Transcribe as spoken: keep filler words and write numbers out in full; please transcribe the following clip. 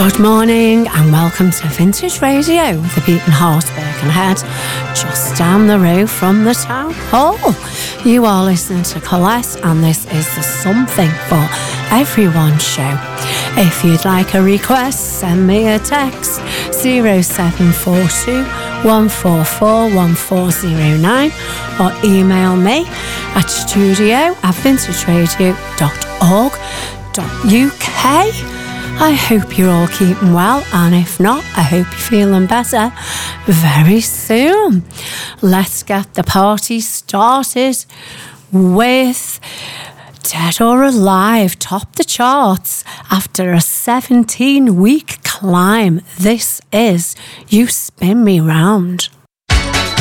Good morning and welcome to Vintage Radio with the Beaten Horse Birkenhead, just down the road from the town hall. You are listening to Colette and this is the Something for Everyone show. If you'd like a request, send me a text zero seven four two, one four four, one four zero nine or email me at studio at vintage radio dot org dot U K. I hope you're all keeping well, and if not, I hope you're feeling better very soon. Let's get the party started with Dead or Alive topped the charts after a seventeen-week climb. This is You Spin Me Round.